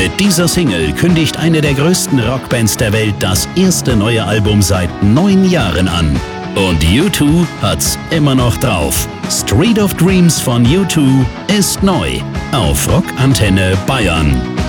Mit dieser Single kündigt eine der größten Rockbands der Welt das erste neue Album seit 9 Jahren an. Und U2 hat's immer noch drauf. Street of Dreams von U2 ist neu auf Rockantenne Bayern.